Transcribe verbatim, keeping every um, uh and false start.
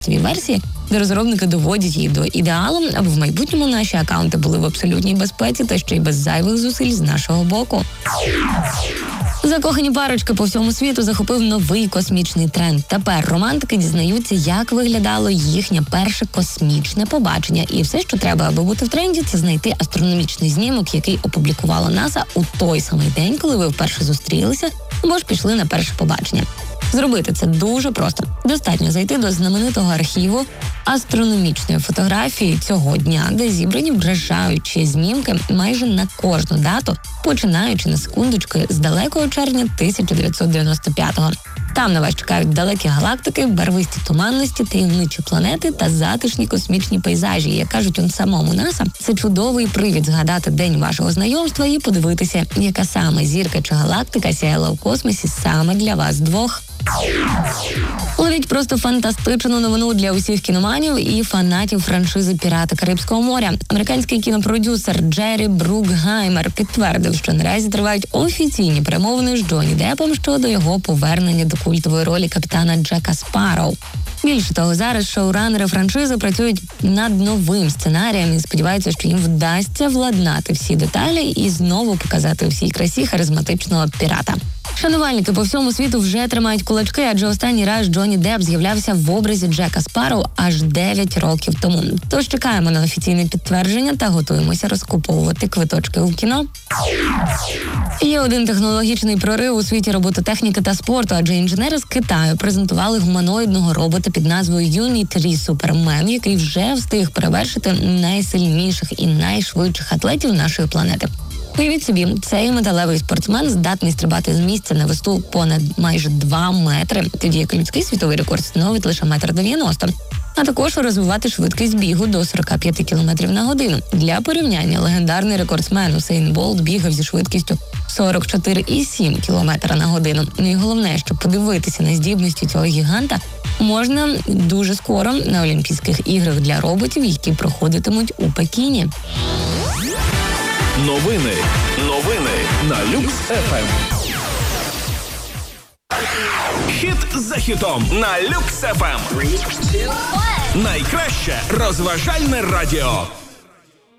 версії, де розробники доводять її до ідеалу, аби в майбутньому наші акаунти були в абсолютній безпеці та ще й без зайвих зусиль з нашого боку. Закохані парочки по всьому світу захопив новий космічний тренд. Тепер романтики дізнаються, як виглядало їхнє перше космічне побачення. І все, що треба, аби бути в тренді, це знайти астрономічний знімок, який опублікувала НАСА у той самий день, коли ви вперше зустрілися, або ж пішли на перше побачення. Зробити це дуже просто. Достатньо зайти до знаменитого архіву астрономічної фотографії цього дня, де зібрані вражаючі знімки майже на кожну дату, починаючи на секундочки з далекого червня тисяча дев'ятсот дев'яносто п'ятого. Там на вас чекають далекі галактики, барвисті туманності, таємничі планети та затишні космічні пейзажі. Як кажуть у самому НАСА, це чудовий привід згадати день вашого знайомства і подивитися, яка саме зірка чи галактика сяяла в космосі саме для вас двох. Ловіть просто фантастичну новину для усіх кіноманів і фанатів франшизи «Пірати Карибського моря». Американський кінопродюсер Джері Брукгаймер підтвердив, що наразі тривають офіційні перемовини з Джонні Деппом щодо його повернення до культової ролі капітана Джека Спарроу. Більше того, зараз шоуранери франшизи працюють над новим сценарієм і сподіваються, що їм вдасться владнати всі деталі і знову показати у всій красі харизматичного пірата. Шанувальники по всьому світу вже тримають кулачки, адже останній раз Джонні Депп з'являвся в образі Джека Спарроу аж дев'ять років тому. Тож чекаємо на офіційне підтвердження та готуємося розкуповувати квиточки у кіно. Є один технологічний прорив у світі робототехніки та спорту, адже інженери з Китаю презентували гуманоїдного робота під назвою Юніт три Супермен, який вже встиг перевершити найсильніших і найшвидших атлетів нашої планети. Уявіть собі, цей металевий спортсмен здатний стрибати з місця на висоту понад майже два метри, тоді як людський світовий рекорд становить лише метр дев'яносто. А також розвивати швидкість бігу до сорок п'ять кілометрів на годину. Для порівняння, легендарний рекордсмен Усейн Болт бігав зі швидкістю сорок чотири цілих сім кілометра на годину. Ну і головне, що подивитися на здібності цього гіганта можна дуже скоро на Олімпійських іграх для роботів, які проходитимуть у Пекіні. Новини. Новини на Люкс еф ем. Хіт за хітом на Люкс еф ем. Найкраще розважальне радіо.